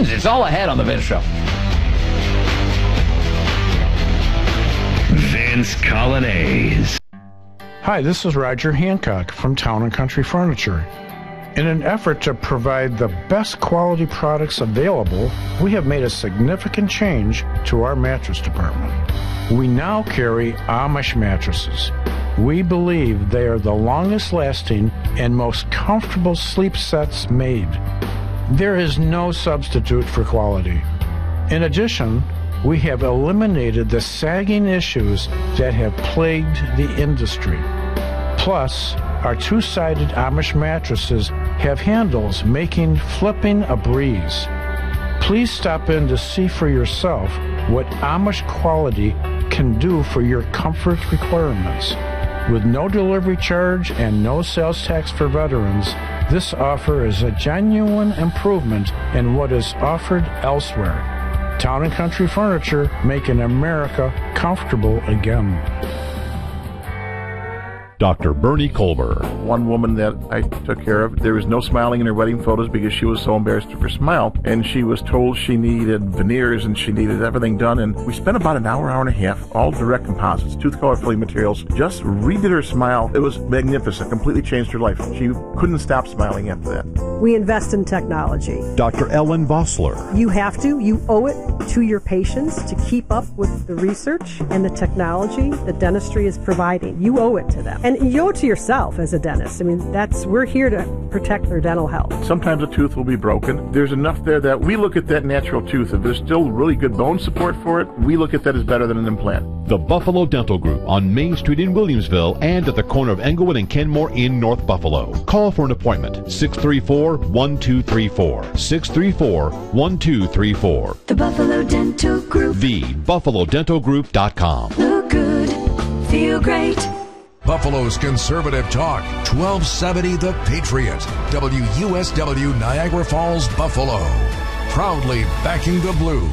It's all ahead on the Vince Show. Vince Coglianese. Hi, this is Roger Hancock from Town & Country Furniture. In an effort to provide the best quality products available, we have made a significant change to our mattress department. We now carry Amish mattresses. We believe they are the longest lasting and most comfortable sleep sets made. There is no substitute for quality. In addition, we have eliminated the sagging issues that have plagued the industry. Plus, our two-sided Amish mattresses have handles making flipping a breeze. Please stop in to see for yourself what Amish quality can do for your comfort requirements. With no delivery charge and no sales tax for veterans, this offer is a genuine improvement in what is offered elsewhere. Town & Country Furniture, making America comfortable again. Dr. Bernie Colber. One woman that I took care of, there was no smiling in her wedding photos because she was so embarrassed of her smile, and she was told she needed veneers and she needed everything done, and we spent about an hour and a half, all direct composites, tooth color filling materials, just redid her smile. It was magnificent, completely changed her life. She couldn't stop smiling after that. We invest in technology. Dr. Ellen Vossler. You have to, you owe it to your patients to keep up with the research and the technology that dentistry is providing. You owe it to them. And you owe it to yourself as a dentist. I mean, we're here to protect their dental health. Sometimes a tooth will be broken. There's enough there that we look at that natural tooth. If there's still really good bone support for it, we look at that as better than an implant. The Buffalo Dental Group on Main Street in Williamsville and at the corner of Englewood and Kenmore in North Buffalo. Call for an appointment, 634-1234. 634-1234. The Buffalo Dental Group. TheBuffaloDentalGroup.com. Look good. Feel great. Buffalo's conservative talk, 1270 The Patriot, WUSW Niagara Falls, Buffalo. Proudly backing the blue.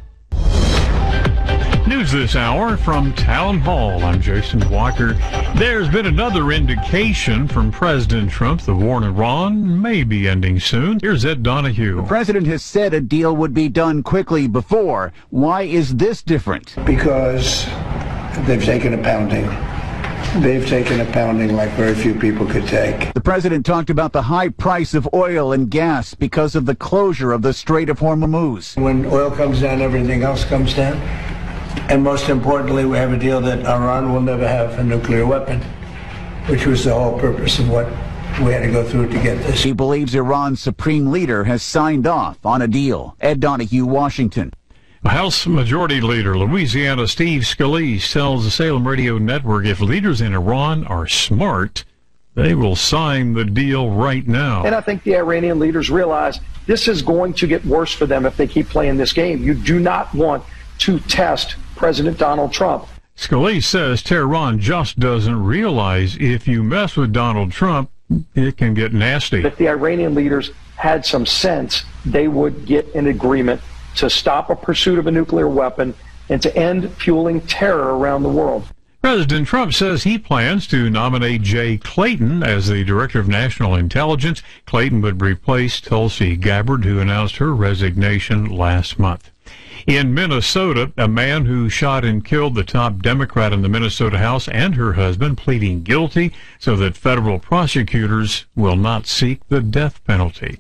News this hour from Town Hall. I'm Jason Walker. There's been another indication from President Trump the war in Iran may be ending soon. Here's Ed Donahue. The president has said a deal would be done quickly before. Why is this different? Because they've taken a pounding. They've taken a pounding like very few people could take. The president talked about the high price of oil and gas because of the closure of the Strait of Hormuz. When oil comes down, everything else comes down. And most importantly, we have a deal that Iran will never have a nuclear weapon, which was the whole purpose of what we had to go through to get this. He believes Iran's supreme leader has signed off on a deal. Ed Donahue, Washington. House Majority Leader Louisiana Steve Scalise tells the Salem Radio Network if leaders in Iran are smart, they will sign the deal right now. And I think the Iranian leaders realize this is going to get worse for them if they keep playing this game. You do not want to test President Donald Trump. Scalise says Tehran just doesn't realize if you mess with Donald Trump, it can get nasty. If the Iranian leaders had some sense, they would get an agreement to stop a pursuit of a nuclear weapon and to end fueling terror around the world. President Trump says he plans to nominate Jay Clayton as the Director of National Intelligence. Clayton would replace Tulsi Gabbard, who announced her resignation last month. In Minnesota, a man who shot and killed the top Democrat in the Minnesota House and her husband pleading guilty so that federal prosecutors will not seek the death penalty.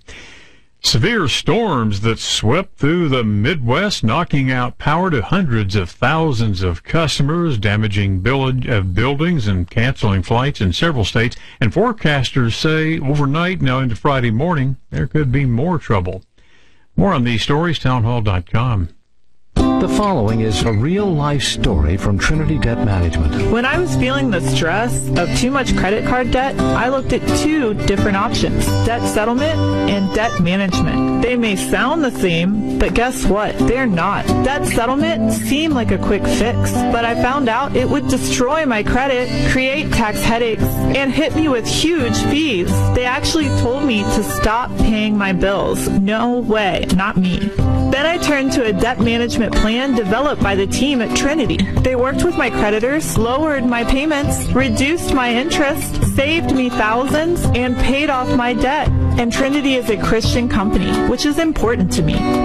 Severe storms that swept through the Midwest, knocking out power to hundreds of thousands of customers, damaging buildings and canceling flights in several states. And forecasters say overnight, now into Friday morning, there could be more trouble. More on these stories, townhall.com. The following is a real-life story from Trinity Debt Management. When I was feeling the stress of too much credit card debt, I looked at two different options, debt settlement and debt management. They may sound the same, but guess what? They're not. Debt settlement seemed like a quick fix, but I found out it would destroy my credit, create tax headaches, and hit me with huge fees. They actually told me to stop paying my bills. No way, not me. Then I turned to a debt management plan developed by the team at Trinity. They worked with my creditors, lowered my payments, reduced my interest, saved me thousands, and paid off my debt. And Trinity is a Christian company, which is important to me.